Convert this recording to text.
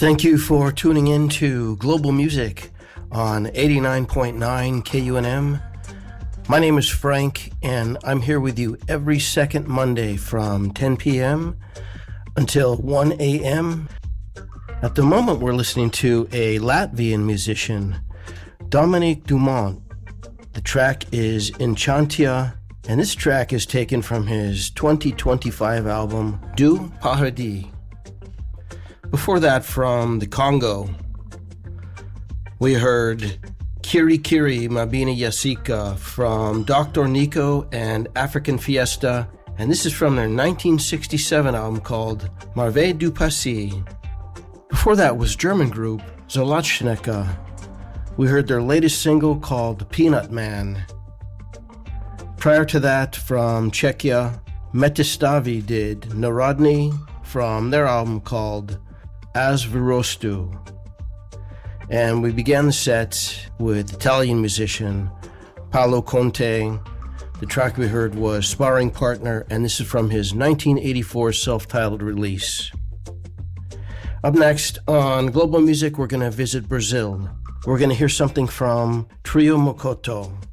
Thank you for tuning in to Global Music on 89.9 KUNM. My name is Frank, and I'm here with you every second Monday from 10 p.m. until 1 a.m. At the moment, we're listening to a Latvian musician, Dominique Dumont. The track is Enchantia, and this track is taken from his 2025 album, Du Paradis. Before that, from the Congo, we heard Kiri Kiri Mabini Yasika from Dr. Nico and African Fiesta, and this is from their 1967 album called Marve du Passy. Before that was German group Zolatschnecke. We heard their latest single called Peanut Man. Prior to that, from Czechia, Metistavi did Narodny from their album called As Virostu. And we began the set with Italian musician Paolo Conte. The track we heard was Sparring Partner, and this is from his 1984 self-titled release. Up next on Global Music, we're going to visit Brazil. We're going to hear something from Trio Mokoto.